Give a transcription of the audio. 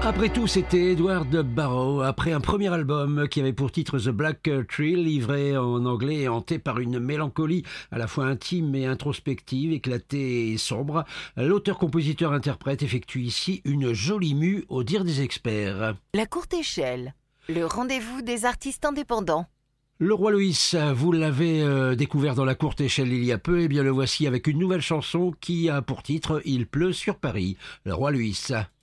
Après tout, c'était Edward Barrow, après un premier album qui avait pour titre The Black Tree, livré en anglais et hanté par une mélancolie à la fois intime et introspective, éclatée et sombre. L'auteur-compositeur-interprète effectue ici une jolie mue au dire des experts. La courte échelle, le rendez-vous des artistes indépendants. Le Roi Louis, vous l'avez découvert dans la courte échelle il y a peu, et bien le voici avec une nouvelle chanson qui a pour titre « Il pleut sur Paris ». Le Roi Louis.